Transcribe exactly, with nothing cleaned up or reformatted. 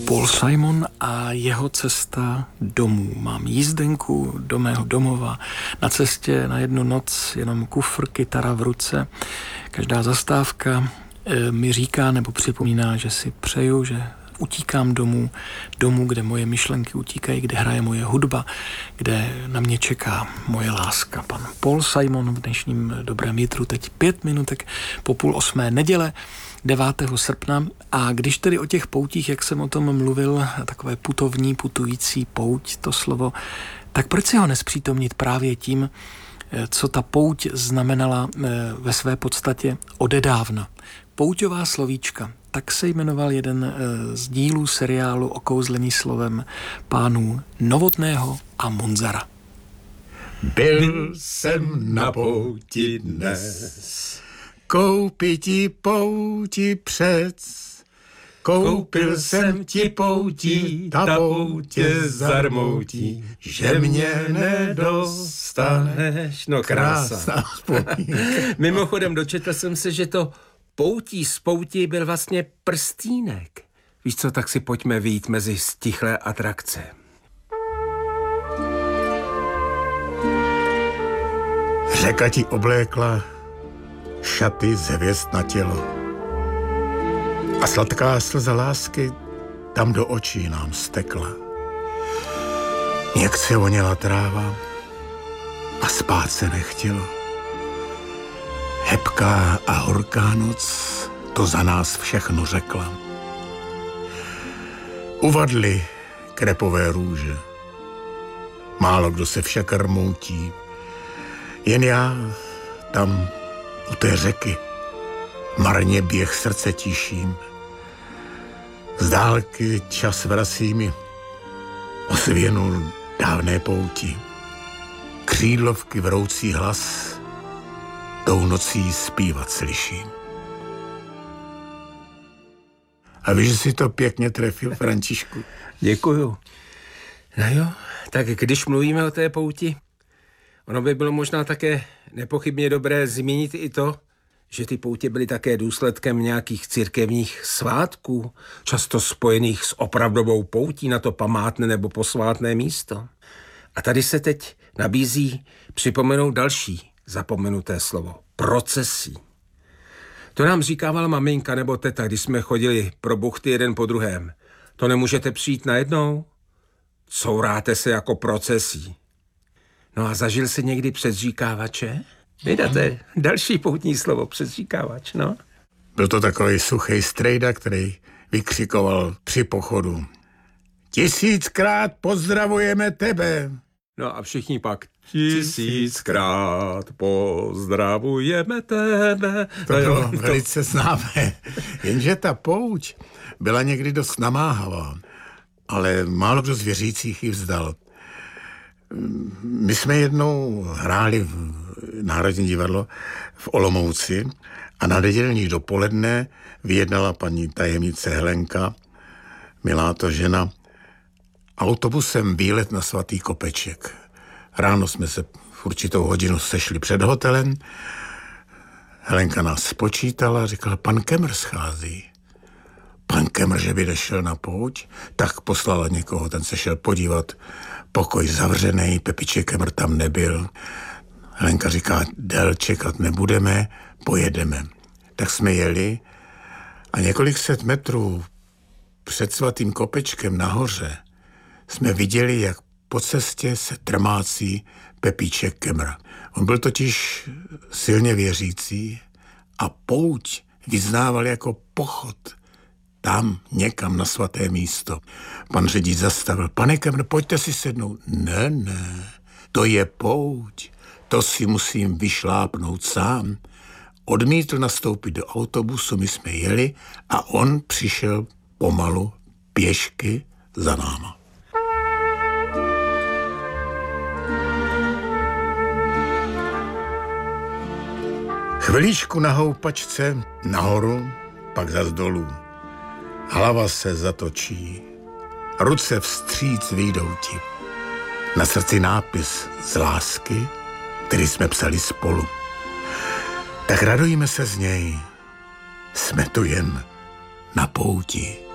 Paul Simon a jeho cesta domů. Mám jízdenku do mého domova. Na cestě na jednu noc jenom kufr, kytara v ruce. Každá zastávka e, mi říká nebo připomíná, že si přeju, že utíkám domů, domů, kde moje myšlenky utíkají, kde hraje moje hudba, kde na mě čeká moje láska. Pan Paul Simon v dnešním Dobrém jitru, teď pět minutek po půl osmé neděle, devátého srpna. A když tedy o těch poutích, jak jsem o tom mluvil, takové putovní, putující pouť, to slovo, tak proč si ho nespřítomnit právě tím, co ta pouť znamenala ve své podstatě odedávna. Pouťová slovíčka. Tak se jmenoval jeden z dílů seriálu Okouzlení slovem pánů Novotného a Munzara. Byl jsem na pouti dnes, koupi ti pouti přec. Koupil jsem ti poutí, ta poutě zarmoutí, že mě nedostaneš. No krása. Mimochodem dočetl jsem se, že to poutí z poutí byl vlastně prstínek. Víš co, tak si pojďme vyjít mezi stichlé atrakce. Řeka ti oblékla šaty z hvězd na tělo a sladká slza lásky tam do očí nám stekla. Někde voněla tráva a spát se nechtělo. Hebká a horká noc to za nás všechno řekla. Uvadly krepové růže, málo kdo se však rmoutí, jen já tam u té řeky marně běh srdce tiším. Z dálky čas vrací mi osvěnu dávné pouti. Křídlovky vroucí hlas tou nocí zpívat slyším. A víš, že si to pěkně trefil, Františku? Děkuju. No jo, tak když mluvíme o té pouti, ono by bylo možná také nepochybně dobré zmínit i to, že ty poutě byly také důsledkem nějakých církevních svátků, často spojených s opravdovou poutí na to památné nebo posvátné místo. A tady se teď nabízí připomenout další zapomenuté slovo. Procesí. To nám říkávala maminka nebo teta, když jsme chodili pro buchty jeden po druhém. To nemůžete přijít najednou? Couráte se jako procesí. No a zažil jsi někdy předříkávače? Vydáte další poutní slovo, předříkávač, no? Byl to takový suchý strejda, který vykřikoval při pochodu. Tisíckrát pozdravujeme tebe. No a všichni pak tisíckrát pozdravujeme tebe. To bylo no, velice známé. Jenže ta pouť byla někdy dost namáhavá, ale málo kdo z věřících ji vzdal. My jsme jednou hráli v Národní divadlo v Olomouci a na nedělní dopoledne vyjednala paní tajemnice Helenka, milá to žena, autobusem výlet na Svatý Kopeček. Ráno jsme se v určitou hodinu sešli před hotelem. Helenka nás spočítala a říkala, pan Kemr schází. Pan Kemr, že by nešel na pouť, tak poslala někoho, ten se šel podívat. Pokoj zavřený, Pepiček Kemr tam nebyl. Helenka říká, del čekat nebudeme, pojedeme. Tak jsme jeli a několik set metrů před Svatým Kopečkem nahoře jsme viděli, jak po cestě se trmácí Pepíček Kemr. On byl totiž silně věřící a pouť vyznával jako pochod tam někam na svaté místo. Pan řidič zastavil. Pane Kemr, pojďte si sednout. Ne, ne, to je pouť. To si musím vyšlápnout sám. Odmítl nastoupit do autobusu, my jsme jeli a on přišel pomalu pěšky za náma. Chviličku na houpačce, nahoru, pak zas dolů. Hlava se zatočí, ruce vstříc vyjdou ti. Na srdci nápis z lásky, který jsme psali spolu. Tak radujme se z něj, jsme tu jen na pouti.